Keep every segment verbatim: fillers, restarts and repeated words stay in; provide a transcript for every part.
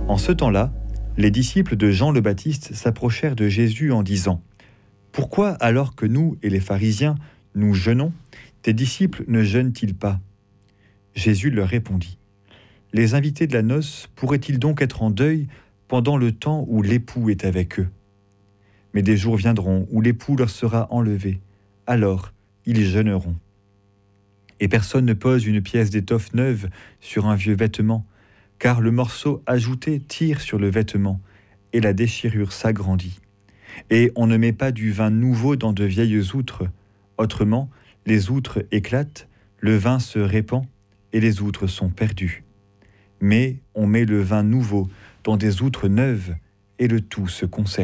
En ce temps-là, les disciples de Jean le Baptiste s'approchèrent de Jésus en disant : « Pourquoi, alors que nous et les pharisiens, nous jeûnons, tes disciples ne jeûnent-ils pas ?» Jésus leur répondit : « Les invités de la noce pourraient-ils donc être en deuil pendant le temps où l'époux est avec eux ? Mais des jours viendront où l'époux leur sera enlevé, alors ils jeûneront. Et personne ne pose une pièce d'étoffe neuve sur un vieux vêtement, car le morceau ajouté tire sur le vêtement, et la déchirure s'agrandit. Et on ne met pas du vin nouveau dans de vieilles outres, autrement, les outres éclatent, le vin se répand, et les outres sont perdues. Mais on met le vin nouveau dans des outres neuves, et le tout se conserve. »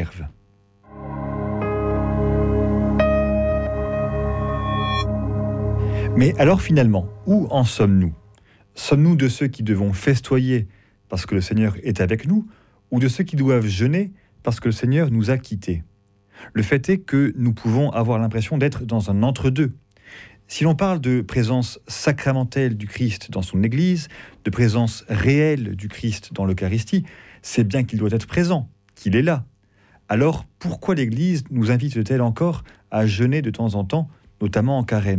Mais alors finalement, où en sommes-nous ? Sommes-nous de ceux qui devons festoyer parce que le Seigneur est avec nous, ou de ceux qui doivent jeûner parce que le Seigneur nous a quittés ? Le fait est que nous pouvons avoir l'impression d'être dans un entre-deux. Si l'on parle de présence sacramentelle du Christ dans son Église, de présence réelle du Christ dans l'Eucharistie, c'est bien qu'il doit être présent, qu'il est là. Alors pourquoi l'Église nous invite-t-elle encore à jeûner de temps en temps, notamment en carême ?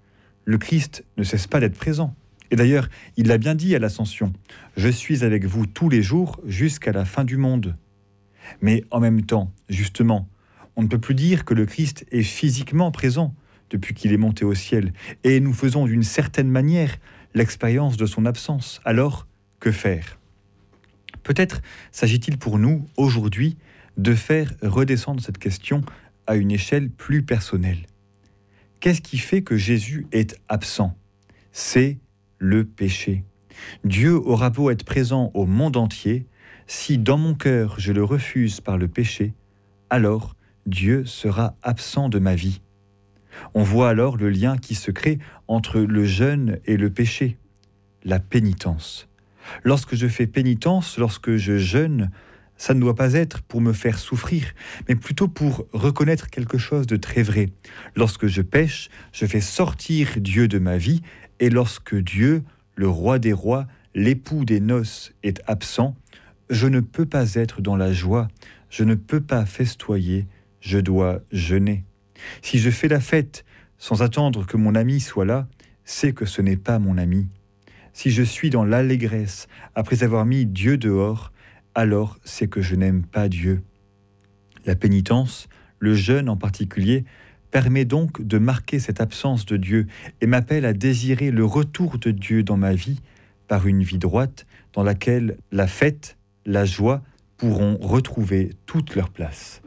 Le Christ ne cesse pas d'être présent. Et d'ailleurs, il l'a bien dit à l'Ascension : « Je suis avec vous tous les jours jusqu'à la fin du monde. » Mais en même temps, justement, on ne peut plus dire que le Christ est physiquement présent depuis qu'il est monté au ciel, et nous faisons d'une certaine manière l'expérience de son absence. Alors, que faire ? Peut-être s'agit-il pour nous, aujourd'hui, de faire redescendre cette question à une échelle plus personnelle. Qu'est-ce qui fait que Jésus est absent ? C'est le péché. Dieu aura beau être présent au monde entier, si dans mon cœur je le refuse par le péché, alors Dieu sera absent de ma vie. On voit alors le lien qui se crée entre le jeûne et le péché, la pénitence. Lorsque je fais pénitence, lorsque je jeûne, ça ne doit pas être pour me faire souffrir, mais plutôt pour reconnaître quelque chose de très vrai. Lorsque je pêche, je fais sortir Dieu de ma vie, et lorsque Dieu, le roi des rois, l'époux des noces, est absent, je ne peux pas être dans la joie, je ne peux pas festoyer, je dois jeûner. Si je fais la fête sans attendre que mon ami soit là, c'est que ce n'est pas mon ami. Si je suis dans l'allégresse après avoir mis Dieu dehors, alors c'est que je n'aime pas Dieu. La pénitence, le jeûne en particulier, permet donc de marquer cette absence de Dieu et m'appelle à désirer le retour de Dieu dans ma vie par une vie droite dans laquelle la fête, la joie pourront retrouver toute leur place.